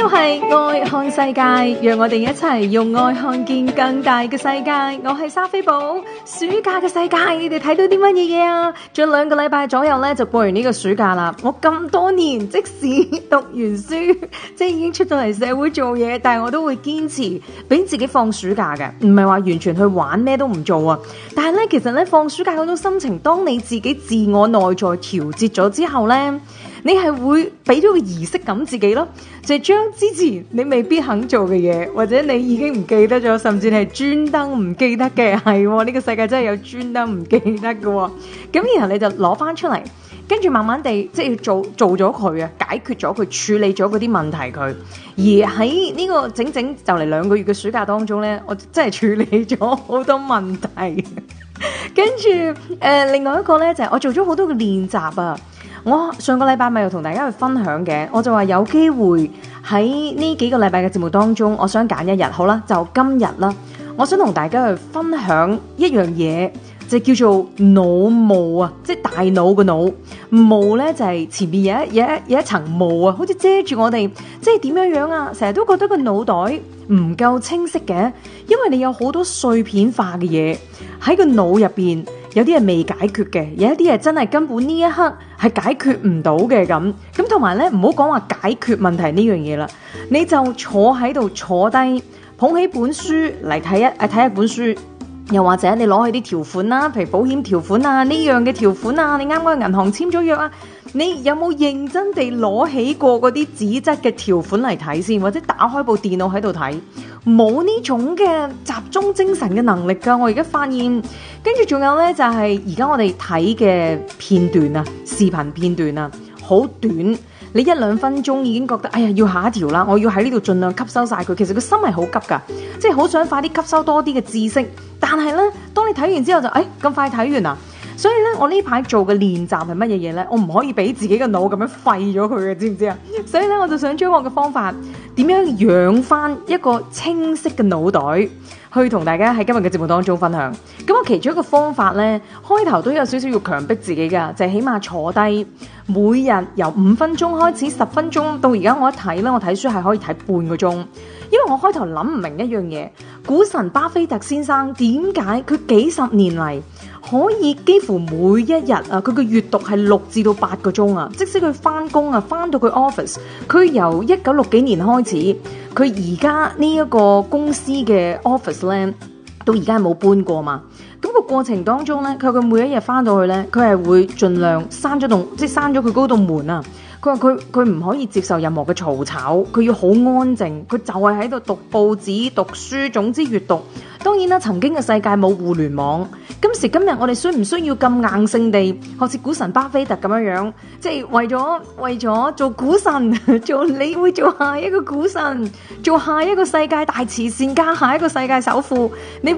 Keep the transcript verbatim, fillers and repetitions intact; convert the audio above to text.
度係愛看世界，讓我哋一齊用愛看見更大嘅世界。我係莎菲寶，暑假嘅世界，你哋睇到啲乜嘢嘢啊？仲有兩個禮拜左右咧，就過完呢個暑假啦。我咁多年，即使讀完書，即係已經出到嚟社會做嘢，但係我都會堅持俾自己放暑假嘅，唔係話完全去玩咩都唔做啊。但係咧，其實咧放暑假嗰種心情，當你自己自我內在調節咗之後咧，你係會俾咗個儀式感自己咯，就係將之前你未必肯做嘅嘢，或者你已經唔記得咗，甚至係專登唔記得嘅，係呢個世界真係有專登唔記得嘅。咁然後你就攞翻出嚟，跟住慢慢地即係要做做咗佢啊，解決咗佢，處理咗嗰啲問題佢。而喺呢個整整就嚟兩個月嘅暑假當中呢，我真係處理咗好多問題。跟住誒、呃，另外一個呢，就係、是、我做咗好多嘅練習啊。我上個禮拜咪又同大家去分享嘅，我就話有機會喺呢幾個禮拜嘅節目當中，我想揀一日，好啦，就今日啦，我想同大家去分享一樣嘢，就叫做腦霧啊，即係大腦嘅腦霧咧，就係、是、前面有一有一有一層霧啊，好似遮住我哋，即係點樣樣啊？成日都覺得個腦袋唔夠清晰嘅，因為你有好多碎片化嘅嘢喺個腦入邊。有啲係未解決嘅，有一啲係真係根本呢一刻係解決唔到嘅咁。咁同埋咧，唔好講話解決問題呢樣嘢啦，你就坐喺度坐低，捧起本書嚟睇一誒睇一本書，又或者你攞起啲條款啦，譬如保險條款啊，呢樣嘅條款啊，你啱啱去銀行簽咗約啊，你有冇認真地攞起過嗰啲紙質嘅條款嚟睇先，或者打開部電腦喺度睇？冇呢種嘅集中精神嘅能力㗎，我而家發現。跟住仲有呢，就係而家我哋睇嘅片段啊，視頻片段啊，好短，你一兩分鐘已經覺得，哎呀，要下一條啦，我要喺呢度盡量吸收晒佢。其實個心係好急㗎，即係好想快啲吸收多啲嘅知識。但係呢，當你睇完之後就，哎，咁快睇完啊！所以咧，我呢排做嘅練習係乜嘢嘢咧？我唔可以俾自己嘅腦咁樣廢咗佢嘅，知唔知啊？所以咧，我就想將我嘅方法點樣養翻一個清晰嘅腦袋，去同大家喺今日嘅節目當中分享。咁我其中一個方法咧，開頭都有少少要強迫自己㗎，就係起碼坐低，每日由五分鐘開始，十分鐘到而家我一睇咧，我睇書係可以睇半個鐘，因為我開頭諗唔明一樣嘢，股神巴菲特先生點解佢幾十年嚟可以幾乎每一日啊，佢嘅閱讀係六至到八個鐘啊！即使佢翻工啊，翻到佢 office，佢由一九六幾年開始，佢而家呢一個公司嘅 office 咧，到而家係冇搬過嘛。咁個過程當中咧，佢佢每一日翻到去咧，佢係會盡量閂咗棟，即係閂咗佢嗰棟門啊。佢話佢佢唔可以接受任何嘅嘈吵，佢要好安靜，佢就係喺度讀報紙、讀書，總之閱讀。當然啦，曾經嘅世界冇互聯網，今時今日我哋需唔需要咁硬性地，好似股神巴菲特咁樣樣，即係為咗為咗做股神，做你會做下一個股神，做下一個世界大慈善家，下一個世界首富，你